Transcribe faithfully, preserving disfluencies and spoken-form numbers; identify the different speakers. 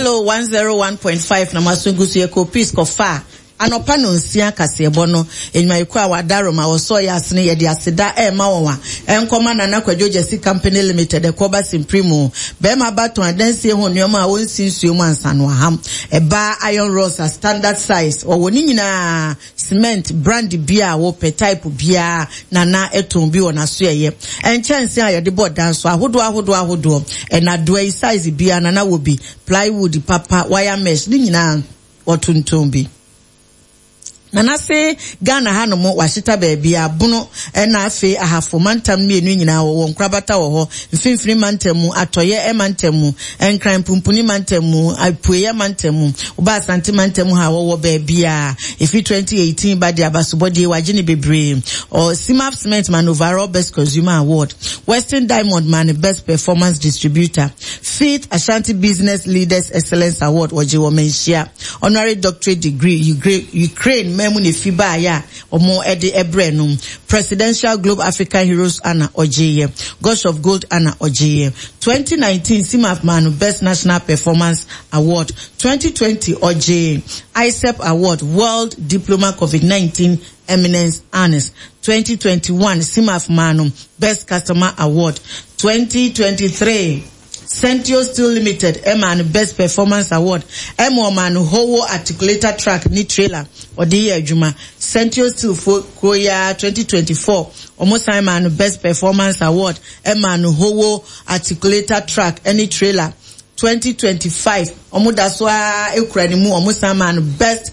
Speaker 1: hello one oh one point five na masungusu yeko peace kofa anopa no nsia kasebo no enwa yiku awadaro ma woso ya asene ye de aseda e ma wonwa enkoma na na kwadwo Jesse Company Limited e koba simprimo be ma baton adansie ho nneoma a wonsinsuo mu ansano aham e ba iron rods a standard size o woni nyina cement brand bia wo pe type bia na na eton bi wona so ye enchanse a ye de board danso ahodo ahodo ahodo e na do size bia na na wo bi plywood papa wire mesh ni nyina otuntum bi Nana se Ghana hanomo washita baby abuno ena afe ahafo mantam mienu nyina wo nkrabata wo ho mfimfini mantemu atoye e mantemu enkran pumpuni mantemu apuye mantemu uba asante mantemu ha wo baby a ifi twenty eighteen badi abasobodi wagini bebre or Simap Cement man overall best consumer award, Western Diamond man best performance distributor, Fit Ashanti Business Leaders Excellence Award waje wo menshia, honorary doctorate degree Ukraine muni fiba ya omo ede ebrenum, Presidential Globe African Heroes Anna Ojeye, Gush of Gold Anna Ojeye, twenty nineteen Simap Man Best National Performance Award, twenty twenty Ojeye, I S E P Award World Diploma COVID nineteen Eminence Honors, twenty twenty-one Simap Man Best Customer Award, twenty twenty-three Centio Steel Limited Eman Best Performance Award, Emo Man Howo Articulator Track ni trailer Odi Ejuma, Centio Steel Koya twenty twenty-four Omo Man Best Performance Award, Eman Howo Articulator Track any trailer twenty twenty-five Omo Daswa Ukraine mu Omo Man Best